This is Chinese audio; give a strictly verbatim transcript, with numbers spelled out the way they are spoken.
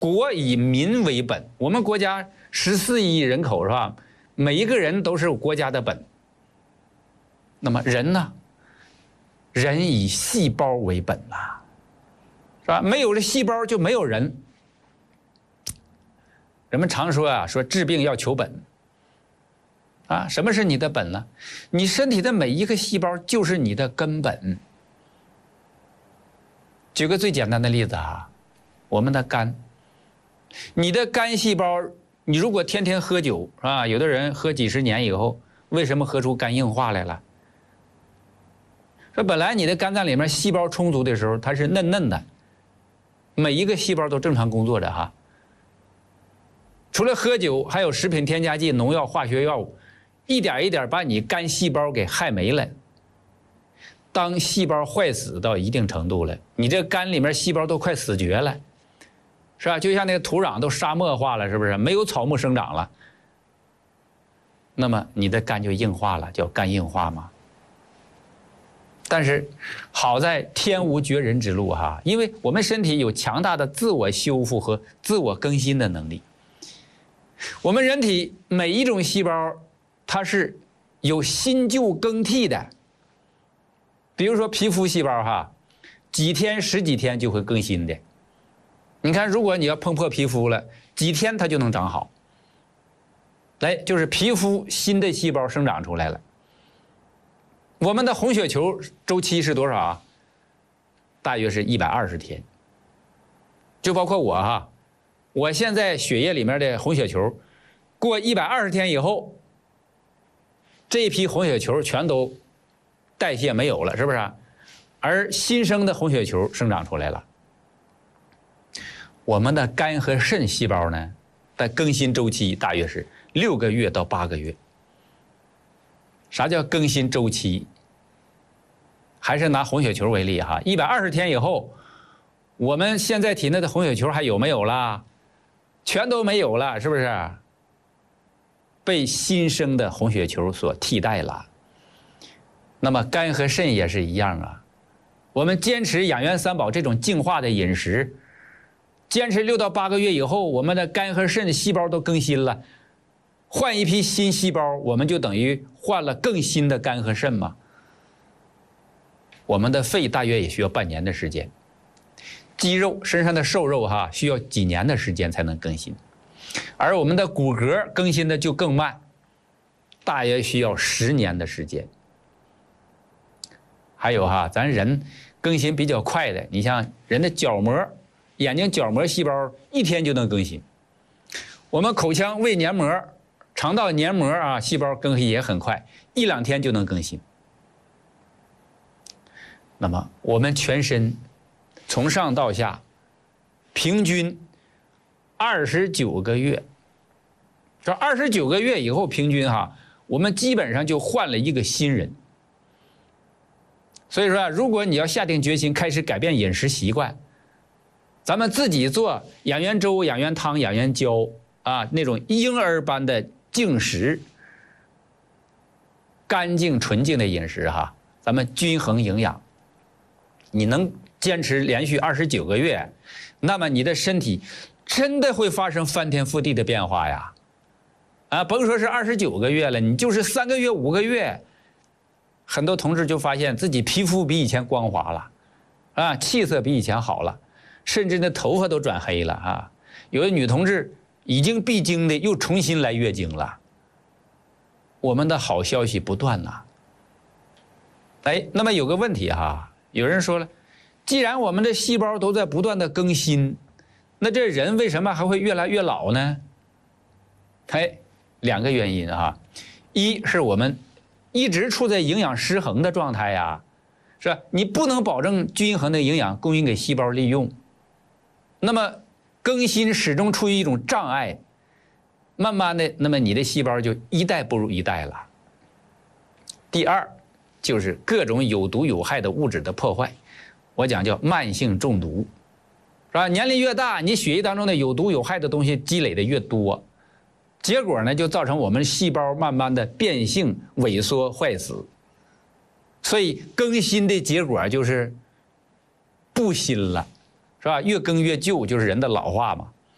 国以民为本，我们国家十四亿人口是吧？每一个人都是国家的本。那么人呢？人以细胞为本呐，是吧？没有了细胞就没有人。人们常说啊，说治病要求本。啊，什么是你的本呢？你身体的每一个细胞就是你的根本。举个最简单的例子啊，我们的肝，你的肝细胞，你如果天天喝酒是吧？有的人喝几十年以后，为什么喝出肝硬化来了？说本来你的肝脏里面细胞充足的时候，它是嫩嫩的，每一个细胞都正常工作着哈。除了喝酒，还有食品添加剂、农药、化学药物，一点一点把你肝细胞给害没了。当细胞坏死到一定程度了，你这肝里面细胞都快死绝了，是吧？就像那个土壤都沙漠化了，是不是？没有草木生长了，那么你的肝就硬化了，叫肝硬化嘛。但是好在天无绝人之路哈，因为我们身体有强大的自我修复和自我更新的能力。我们人体每一种细胞它是有新旧更替的，比如说皮肤细胞哈，几天十几天就会更新的。你看，如果你要碰破皮肤了，几天它就能长好。来，就是皮肤新的细胞生长出来了。我们的红血球周期是多少啊？大约是一百二十天。就包括我哈，我现在血液里面的红血球，过一百二十天以后，这一批红血球全都代谢没有了，是不是？而新生的红血球生长出来了。我们的肝和肾细胞呢，的更新周期大约是六个月到八个月。啥叫更新周期？还是拿红血球为例哈，一百二十天以后，我们现在体内的红血球还有没有啦？全都没有了，是不是？被新生的红血球所替代了。那么肝和肾也是一样啊，我们坚持养元三宝这种净化的饮食，坚持六到八个月以后，我们的肝和肾的细胞都更新了，换一批新细胞，我们就等于换了更新的肝和肾嘛。我们的肺大约也需要半年的时间，肌肉身上的瘦肉哈需要几年的时间才能更新，而我们的骨骼更新的就更慢，大约需要十年的时间。还有哈，咱人更新比较快的，你像人的角膜，眼睛角膜细胞一天就能更新。我们口腔胃黏膜、肠道黏膜啊，细胞更新也很快，一两天就能更新。那么我们全身从上到下，平均二十九个月，这二十九个月以后，平均哈，我们基本上就换了一个新人。所以说，如果你要下定决心开始改变饮食习惯，咱们自己做养元粥、养元汤、养元胶啊，那种婴儿般的净食，干净纯净的饮食哈，咱们均衡营养。你能坚持连续二十九个月，那么你的身体真的会发生翻天覆地的变化呀！啊，甭说是二十九个月了，你就是三个月、五个月，很多同志就发现自己皮肤比以前光滑了，啊，气色比以前好了，甚至那头发都转黑了啊！有的女同志已经闭经的又重新来月经了。我们的好消息不断呐！哎，那么有个问题哈。有人说了，既然我们的细胞都在不断的更新，那这人为什么还会越来越老呢？哎，两个原因啊，一是我们一直处在营养失衡的状态呀，是吧？你不能保证均衡的营养供应给细胞利用，那么更新始终处于一种障碍，慢慢的，那么你的细胞就一代不如一代了。第二，就是各种有毒有害的物质的破坏，我讲叫慢性中毒，是吧？年龄越大，你血液当中的有毒有害的东西积累的越多，结果呢就造成我们细胞慢慢的变性、萎缩、坏死。所以更新的结果就是不新了，是吧？越更越旧，就是人的老化嘛。